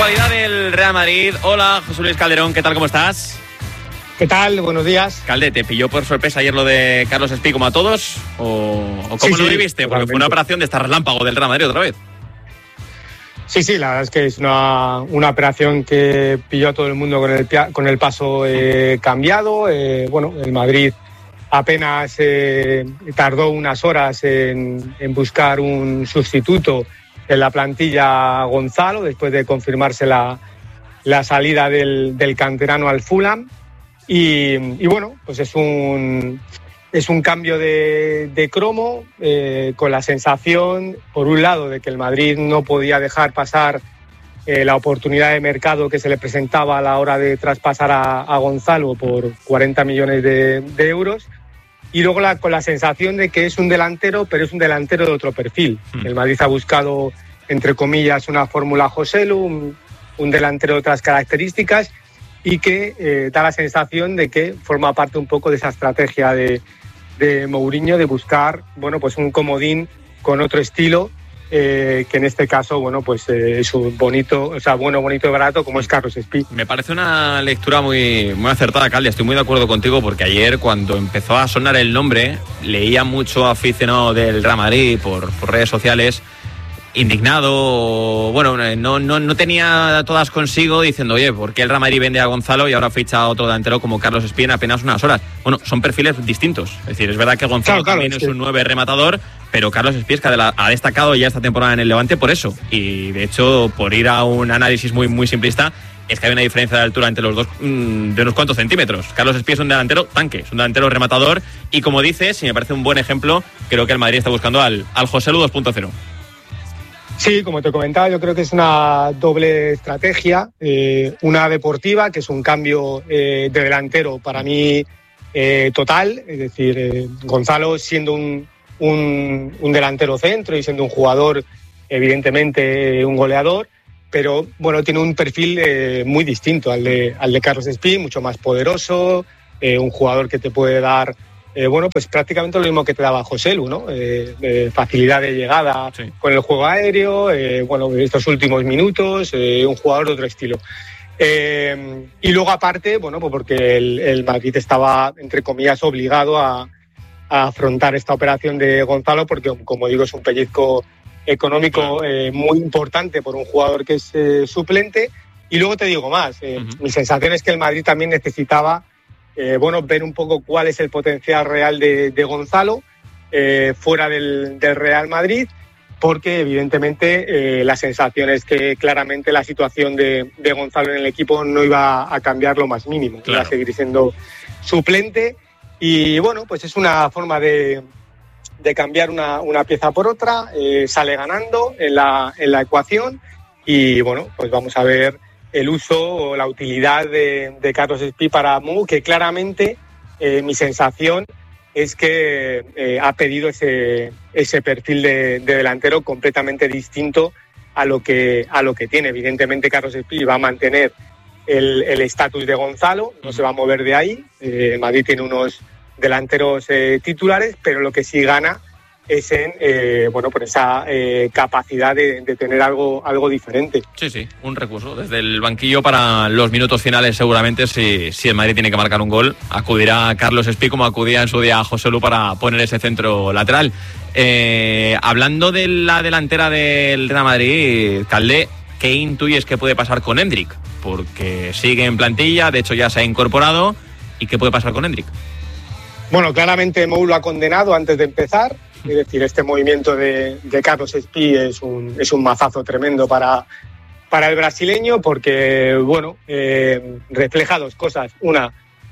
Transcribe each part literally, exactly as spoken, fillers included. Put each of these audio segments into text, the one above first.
actualidad del Real Madrid. Hola, José Luis Calderón, ¿qué tal? ¿Cómo estás? ¿Qué tal? Buenos días. Calde, ¿te pilló por sorpresa ayer lo de Carlos Espí como a todos? ¿O, o cómo sí, lo sí, viviste? Porque fue una operación de esta relámpago del Real Madrid otra vez. Sí, sí, la verdad es que es una, una operación que pilló a todo el mundo con el, con el paso eh, cambiado. Eh, bueno, el Madrid apenas eh, tardó unas horas en, en buscar un sustituto en la plantilla Gonzalo, después de confirmarse la, la salida del, del canterano al Fulham. Y, y bueno, pues es un, es un cambio de, de cromo, eh, con la sensación, por un lado, de que el Madrid no podía dejar pasar eh, la oportunidad de mercado que se le presentaba a la hora de traspasar a, a Gonzalo por cuarenta millones de, de euros. Y luego la, con la sensación de que es un delantero, pero es un delantero de otro perfil. Mm. El Madrid ha buscado, entre comillas, una fórmula Joselu, un, un delantero de otras características, y que eh, da la sensación de que forma parte un poco de esa estrategia de, de Mourinho de buscar, bueno, pues un comodín con otro estilo, eh, que en este caso, bueno, pues eh, es un bonito, o sea, bueno, bonito y barato, como es Carlos Espí. Me parece una lectura muy, muy acertada, Calde. Estoy muy de acuerdo contigo, porque ayer, cuando empezó a sonar el nombre, leía mucho aficionado del Real Madrid por, por redes sociales, indignado, bueno, no, no, no tenía todas consigo diciendo, oye, ¿por qué el Real Madrid vende a Gonzalo y ahora ficha a otro delantero como Carlos Espí en apenas unas horas? Bueno, son perfiles distintos. Es decir, es verdad que Gonzalo claro, también claro, es sí. un nueve rematador, pero Carlos Espí es que ha destacado ya esta temporada en el Levante por eso. Y de hecho, por ir a un análisis muy, muy simplista, es que hay una diferencia de altura entre los dos mmm, de unos cuantos centímetros. Carlos Espí es un delantero tanque, es un delantero rematador, y como dices, y me parece un buen ejemplo, creo que el Madrid está buscando al, al Joselu dos punto cero. Sí, como te comentaba, yo creo que es una doble estrategia, eh, una deportiva, que es un cambio eh, de delantero para mí eh, total, es decir, eh, Gonzalo siendo un, un, un delantero centro y siendo un jugador, evidentemente eh, un goleador, pero bueno, tiene un perfil eh, muy distinto al de, al de Carlos Espí, mucho más poderoso, eh, un jugador que te puede dar Eh, bueno, pues prácticamente lo mismo que te daba Joselu, ¿no? Eh, eh, facilidad de llegada sí. con el juego aéreo, eh, bueno, estos últimos minutos, eh, un jugador de otro estilo. Eh, y luego aparte, bueno, pues porque el, el Madrid estaba, entre comillas, obligado a, a afrontar esta operación de Gonzalo, porque, como digo, es un pellizco económico eh, muy importante por un jugador que es eh, suplente. Y luego te digo más, eh, uh-huh. mi sensación es que el Madrid también necesitaba Eh, bueno, ver un poco cuál es el potencial real de, de Gonzalo eh, fuera del, del Real Madrid, porque evidentemente eh, la sensación es que claramente la situación de, de Gonzalo en el equipo no iba a cambiar lo más mínimo, claro. Iba a seguir siendo suplente, y bueno, pues es una forma de, de cambiar una, una pieza por otra, eh, sale ganando en la, en la ecuación, y bueno, pues vamos a ver el uso o la utilidad de, de Carlos Espí para Mou, que claramente eh, mi sensación es que eh, ha pedido ese, ese perfil de, de delantero completamente distinto a lo que, a lo que tiene. Evidentemente Carlos Espí va a mantener el estatus de Gonzalo, no se va a mover de ahí. Eh, Madrid tiene unos delanteros eh, titulares, pero lo que sí gana es en eh, bueno, por esa eh, capacidad de, de tener algo, algo diferente. Sí, sí, un recurso. Desde el banquillo para los minutos finales, seguramente, si, si el Madrid tiene que marcar un gol, acudirá Carlos Espí como acudía en su día a Joselu para poner ese centro lateral. Eh, hablando de la delantera del Real Madrid, Calde, ¿qué intuyes que puede pasar con Endrick? Porque sigue en plantilla, de hecho ya se ha incorporado. ¿Y qué puede pasar con Endrick? Bueno, claramente Mou lo ha condenado antes de empezar. Es decir, este movimiento de, de Carlos Espí es un, es un mazazo tremendo para, para el brasileño, porque, bueno, eh, refleja dos cosas. Una,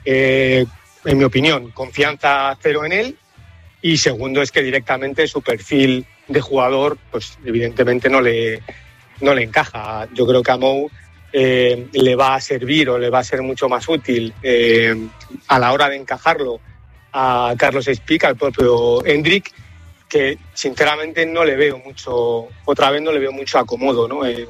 eh, en mi opinión, confianza cero en él, y segundo es que directamente su perfil de jugador, pues evidentemente no le, no le encaja. Yo creo que a Mou eh, le va a servir o le va a ser mucho más útil eh, a la hora de encajarlo a Carlos Espí, al propio Endrick, que sinceramente no le veo mucho, otra vez no le veo mucho acomodo, ¿no? en,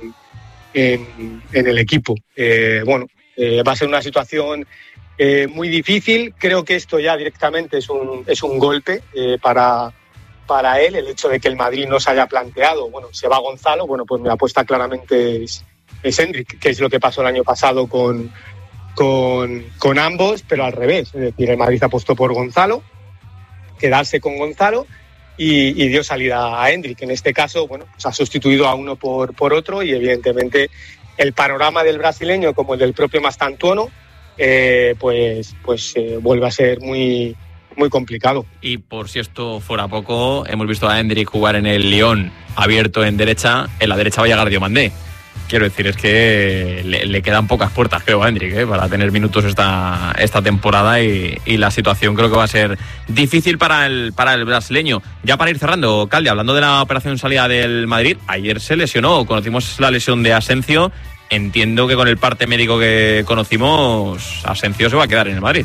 en, en el equipo. Eh, bueno, eh, va a ser una situación eh, muy difícil. Creo que esto ya directamente es un, es un golpe eh, para, para él, el hecho de que el Madrid no se haya planteado, bueno, se va Gonzalo, bueno, pues mi apuesta claramente es, es Endrick, que es lo que pasó el año pasado con, con, con ambos, pero al revés. Es decir, el Madrid apostó por Gonzalo, quedarse con Gonzalo y, y dio salida a Endrick. En este caso, bueno, pues ha sustituido a uno por, por otro y evidentemente el panorama del brasileño como el del propio Mastantuono eh, pues, pues eh, vuelve a ser muy, muy complicado. Y por si esto fuera poco, hemos visto a Endrick jugar en el Lyon abierto en derecha, en la derecha va a llegar Diomandé. Quiero decir, es que le, le quedan pocas puertas, creo, a Endrick, ¿eh? para tener minutos esta, esta temporada y, y la situación creo que va a ser difícil para el, para el brasileño. Ya para ir cerrando, Calde, hablando de la operación salida del Madrid, ayer se lesionó, conocimos la lesión de Asensio, entiendo que con el parte médico que conocimos, Asensio se va a quedar en el Madrid.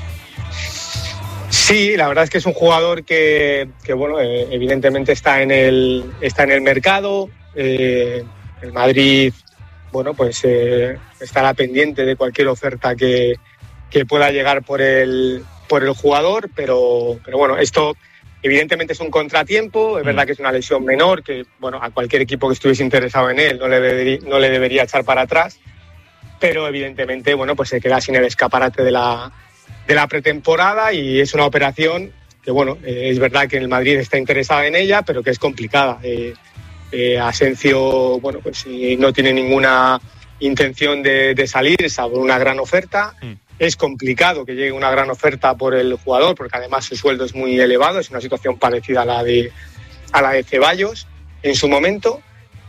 Sí, la verdad es que es un jugador que, que bueno, eh, evidentemente está en el, está en el mercado. Eh, el Madrid, bueno, pues eh, estará pendiente de cualquier oferta que, que pueda llegar por el, por el jugador, pero, pero bueno, esto evidentemente es un contratiempo. Es verdad que es una lesión menor, que bueno, a cualquier equipo que estuviese interesado en él no le debería, no le debería echar para atrás, pero evidentemente, bueno, pues se queda sin el escaparate de la de la pretemporada y es una operación que, bueno, eh, es verdad que el Madrid está interesado en ella, pero que es complicada. Eh, eh, Asensio, bueno, pues si no tiene ninguna intención de, de salir, salvo una gran oferta. Mm. Es complicado que llegue una gran oferta por el jugador, porque además su sueldo es muy elevado, es una situación parecida a la de, a la de Ceballos en su momento.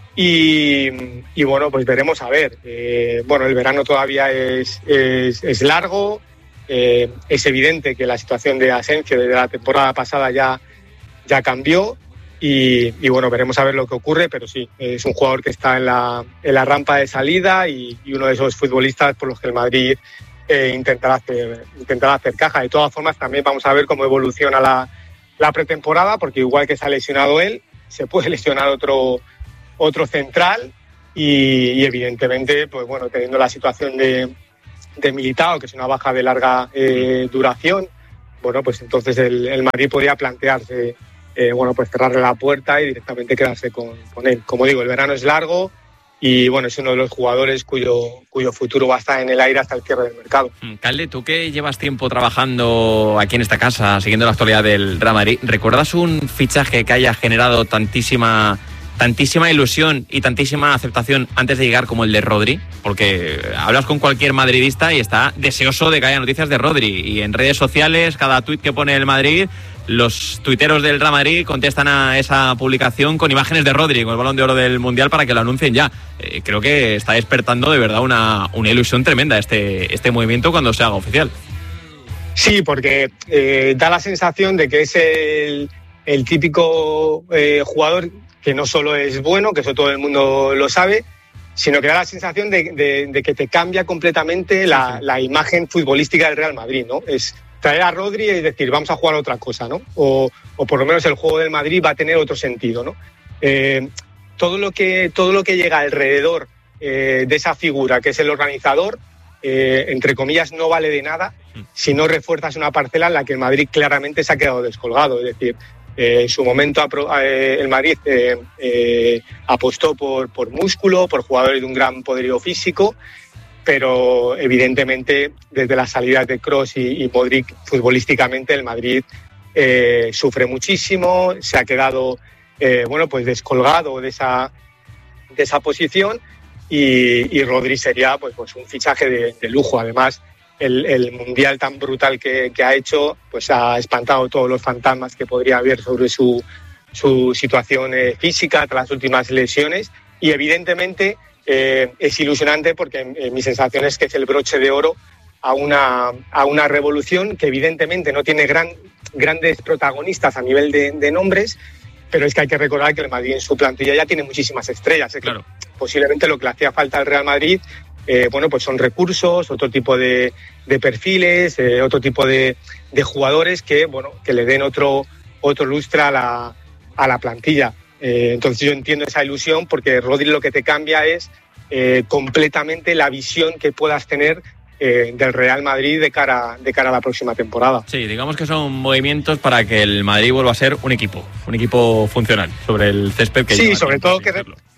Y, y bueno, pues veremos a ver. Eh, bueno, el verano todavía es, es, es largo. Eh, es evidente que la situación de Asensio desde la temporada pasada ya, ya cambió y, y bueno, veremos a ver lo que ocurre, pero sí, es un jugador que está en la, en la rampa de salida y, y uno de esos futbolistas por los que el Madrid eh, intentará, hacer, intentará hacer caja. De todas formas, también vamos a ver cómo evoluciona la, la pretemporada, porque igual que se ha lesionado él, se puede lesionar otro, otro central y, y evidentemente, pues bueno, teniendo la situación de de Militao, que es una baja de larga eh, duración, bueno, pues entonces el, el Madrid podría plantearse, eh, bueno, pues cerrarle la puerta y directamente quedarse con, con él. Como digo, el verano es largo y, bueno, es uno de los jugadores cuyo, cuyo futuro va a estar en el aire hasta el cierre del mercado. Calde, tú que llevas tiempo trabajando aquí en esta casa, siguiendo la actualidad del Real Madrid, ¿recuerdas un fichaje que haya generado tantísima... tantísima ilusión y tantísima aceptación antes de llegar como el de Rodri? Porque hablas con cualquier madridista y está deseoso de que haya noticias de Rodri, y en redes sociales, cada tuit que pone el Madrid, los tuiteros del Real Madrid contestan a esa publicación con imágenes de Rodri, con el Balón de Oro del Mundial, para que lo anuncien ya. Eh, creo que está despertando de verdad una, una ilusión tremenda este, este movimiento cuando se haga oficial. Sí, porque eh, da la sensación de que es el, el típico eh, jugador que no solo es bueno, que eso todo el mundo lo sabe, sino que da la sensación de, de, de que te cambia completamente la, la imagen futbolística del Real Madrid, ¿no? Es traer a Rodri y decir, vamos a jugar otra cosa, ¿no? O, o por lo menos el juego del Madrid va a tener otro sentido, ¿no? Eh, todo lo que, todo lo que llega alrededor eh, de esa figura, que es el organizador, eh, entre comillas, no vale de nada si no refuerzas una parcela en la que el Madrid claramente se ha quedado descolgado. Es decir, Eh, en su momento eh, el Madrid eh, eh, apostó por, por músculo, por jugadores de un gran poderío físico, pero evidentemente desde las salidas de Kroos y, y Modric futbolísticamente el Madrid eh, sufre muchísimo, se ha quedado eh, bueno, pues descolgado de esa, de esa posición y, y Rodri sería pues, pues un fichaje de, de lujo. Además, El, el mundial tan brutal que, que ha hecho pues ha espantado todos los fantasmas que podría haber sobre su, su situación eh, física tras las últimas lesiones y evidentemente eh, es ilusionante porque eh, mi sensación es que es el broche de oro a una, a una revolución que evidentemente no tiene gran, grandes protagonistas a nivel de, de nombres, pero es que hay que recordar que el Madrid en su plantilla ya tiene muchísimas estrellas. Es claro. Posiblemente lo que le hacía falta al Real Madrid Eh, bueno, pues son recursos, otro tipo de, de perfiles, eh, otro tipo de, de jugadores que, bueno, que le den otro, otro lustre a la, a la plantilla. Eh, entonces yo entiendo esa ilusión porque Rodri lo que te cambia es eh, completamente la visión que puedas tener eh, del Real Madrid de cara, de cara a la próxima temporada. Sí, digamos que son movimientos para que el Madrid vuelva a ser un equipo, un equipo funcional sobre el césped que sí, sobre todo que,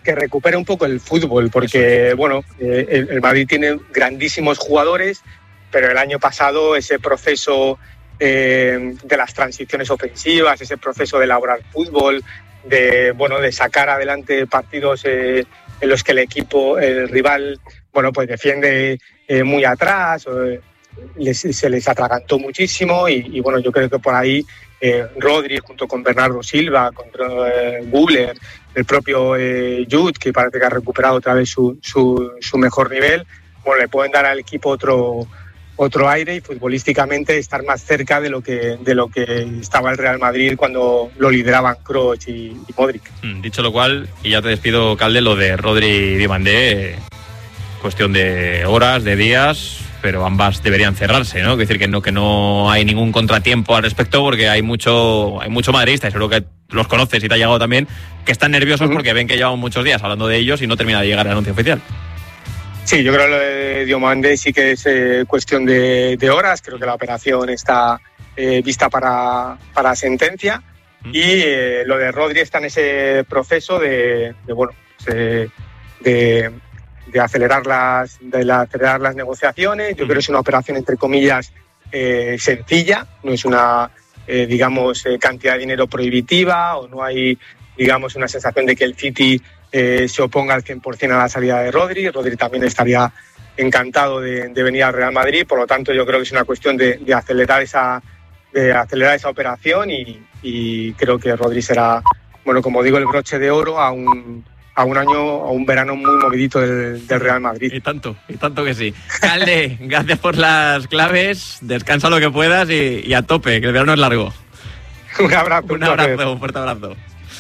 que recupere un poco el fútbol, porque bueno, eh, el, el Madrid tiene grandísimos jugadores, pero el año pasado ese proceso eh, de las transiciones ofensivas, ese proceso de elaborar fútbol, de bueno, de sacar adelante partidos eh, en los que el equipo, el rival, bueno, pues defiende eh, muy atrás, eh, les, se les atragantó muchísimo y, y bueno, yo creo que por ahí eh, Rodri junto con Bernardo Silva, con eh, Güler, el propio eh, Jude, que parece que ha recuperado otra vez su, su, su mejor nivel, bueno, le pueden dar al equipo otro otro aire y futbolísticamente estar más cerca de lo que de lo que estaba el Real Madrid cuando lo lideraban Kroos y, y Modric. Mm, dicho lo cual, y ya te despido, Calde, lo de Rodri y Diomandé, eh, cuestión de horas, de días, pero ambas deberían cerrarse, ¿no? Es decir, que no, que no hay ningún contratiempo al respecto, porque hay mucho, hay mucho madridista, y seguro que los conoces y te ha llegado también, que están nerviosos uh-huh. porque ven que llevan muchos días hablando de ellos y no termina de llegar el anuncio oficial. Sí, yo creo que lo de Diomandé sí que es eh, cuestión de, de horas. Creo que la operación está eh, vista para, para sentencia. Mm. Y eh, lo de Rodri está en ese proceso de, de bueno, de, de, de, acelerar las, de la, acelerar las negociaciones. Yo mm. creo que es una operación, entre comillas, eh, sencilla. No es una, eh, digamos, eh, cantidad de dinero prohibitiva, o no hay, digamos, una sensación de que el City Eh, se oponga al cien por ciento a la salida de Rodri. Rodri también estaría encantado de, de venir al Real Madrid, por lo tanto yo creo que es una cuestión de, de acelerar esa de acelerar esa operación y, y creo que Rodri será, bueno, como digo, el broche de oro a un a un año, a un verano muy movidito del, del Real Madrid. Y tanto, y tanto que sí. Calde, gracias por las claves, descansa lo que puedas y, y a tope, que el verano es largo. Un abrazo. Un abrazo, un fuerte abrazo.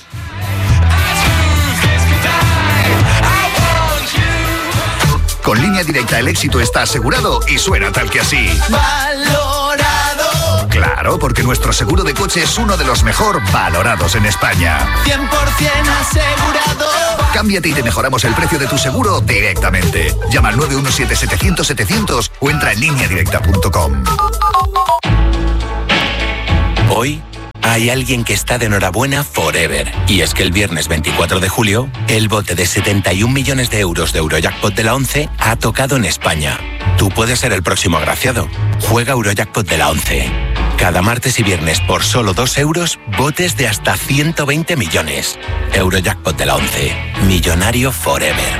Con Línea Directa el éxito está asegurado y suena tal que así. Valorado. Claro, porque nuestro seguro de coche es uno de los mejor valorados en España. cien por ciento asegurado. Cámbiate y te mejoramos el precio de tu seguro directamente. Llama al nueve uno siete setecientos setecientos o entra en línea directa punto com. Hoy hay alguien que está de enhorabuena forever. Y es que el viernes veinticuatro de julio, el bote de setenta y un millones de euros de Eurojackpot de la ONCE ha tocado en España. Tú puedes ser el próximo agraciado. Juega Eurojackpot de la ONCE. Cada martes y viernes por solo dos euros, botes de hasta ciento veinte millones. Eurojackpot de la ONCE. Millonario forever.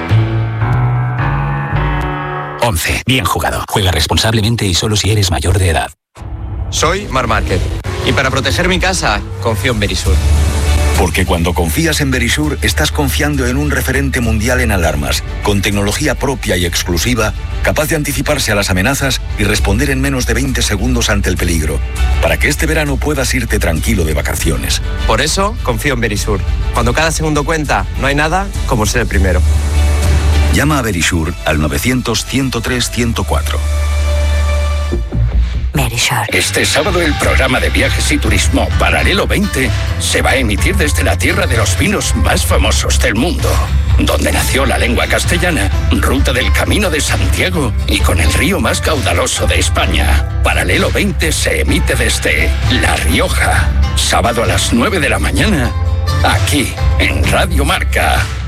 ONCE. Bien jugado. Juega responsablemente y solo si eres mayor de edad. Soy Mar Márquez y para proteger mi casa confío en Verisur. Porque cuando confías en Verisur estás confiando en un referente mundial en alarmas, con tecnología propia y exclusiva, capaz de anticiparse a las amenazas y responder en menos de veinte segundos ante el peligro, para que este verano puedas irte tranquilo de vacaciones. Por eso confío en Verisur. Cuando cada segundo cuenta, no hay nada como ser el primero. Llama a Verisur al novecientos, ciento tres, ciento cuatro. Verisur. Este sábado el programa de viajes y turismo Paralelo veinte se va a emitir desde la tierra de los vinos más famosos del mundo, donde nació la lengua castellana, ruta del Camino de Santiago y con el río más caudaloso de España. Paralelo veinte se emite desde La Rioja, sábado a las nueve de la mañana, aquí en Radio Marca.